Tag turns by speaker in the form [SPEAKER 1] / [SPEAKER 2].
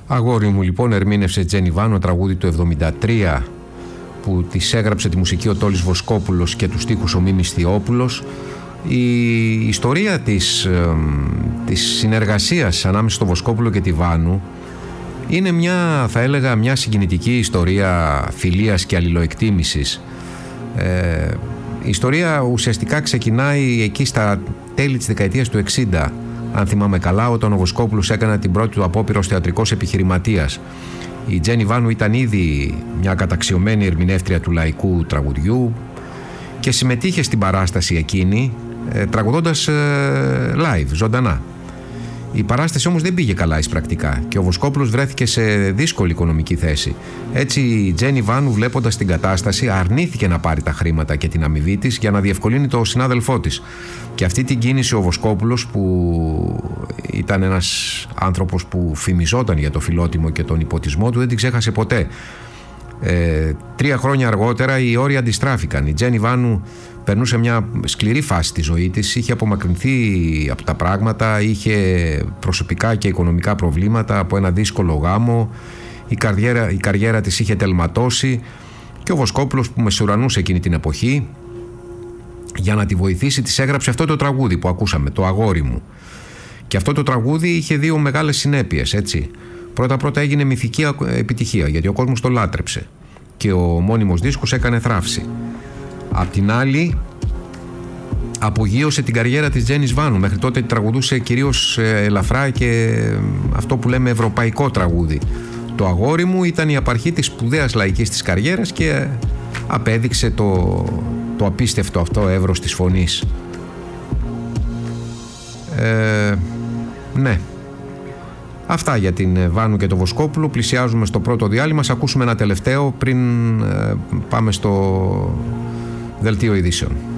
[SPEAKER 1] Αγόρι μου λοιπόν ερμήνευσε Τζένι Βάνου, τραγούδι του 1973 που της έγραψε τη μουσική ο Τόλης Βοσκόπουλος και τους στίχους ο Μίμης Θειόπουλος. Η ιστορία της συνεργασίας ανάμεσα στο Βοσκόπουλο και τη Βάνου είναι μια, θα έλεγα, μια συγκινητική ιστορία φιλίας και αλληλοεκτίμησης. Η ιστορία ουσιαστικά ξεκινάει εκεί στα τέλη της δεκαετίας του 60, αν θυμάμαι καλά, όταν ο Βοσκόπουλος έκανε την πρώτη του απόπειρα ως θεατρικός επιχειρηματίας. Η Τζένι Βάνου ήταν ήδη μια καταξιωμένη ερμηνεύτρια του λαϊκού τραγουδιού και συμμετείχε στην παράσταση εκείνη τραγουδώντας live, ζωντανά. Η παράσταση όμως δεν πήγε καλά εισπρακτικά και ο Βοσκόπουλος βρέθηκε σε δύσκολη οικονομική θέση. Έτσι η Τζένι Βάνου, βλέποντας την κατάσταση, αρνήθηκε να πάρει τα χρήματα και την αμοιβή της για να διευκολύνει το συνάδελφό της. Και αυτή την κίνηση ο Βοσκόπουλος, που ήταν ένας άνθρωπος που φημιζόταν για το φιλότιμο και τον υποτισμό του, δεν την ξέχασε ποτέ. 3 χρόνια αργότερα οι όροι αντιστράφηκαν. Η Τζένι Βάνου περνούσε μια σκληρή φάση στη ζωή της, είχε απομακρυνθεί από τα πράγματα, είχε προσωπικά και οικονομικά προβλήματα από ένα δύσκολο γάμο, η καριέρα της είχε τελματώσει και ο Βοσκόπουλος, που μεσουρανούσε εκείνη την εποχή, για να τη βοηθήσει της έγραψε αυτό το τραγούδι που ακούσαμε, το Αγόρι μου. Και αυτό το τραγούδι είχε 2 μεγάλες συνέπειες, έτσι. Πρώτα έγινε μυθική επιτυχία, γιατί ο κόσμος το λάτρεψε και ο μόνιμος δίσκος έκανε θράψη. Απ' την άλλη, απογείωσε την καριέρα της Τζένις Βάνου. Μέχρι τότε τραγουδούσε κυρίως ελαφρά και αυτό που λέμε ευρωπαϊκό τραγούδι. Το Αγόρι μου ήταν η απαρχή της σπουδαίας λαϊκής της καριέρας και απέδειξε το απίστευτο αυτό εύρος της φωνής. Ναι. Αυτά για την Βάνου και το Βοσκόπουλο. Πλησιάζουμε στο πρώτο διάλειμμα. Ας ακούσουμε ένα τελευταίο πριν πάμε στο δελτίο ειδήσεων.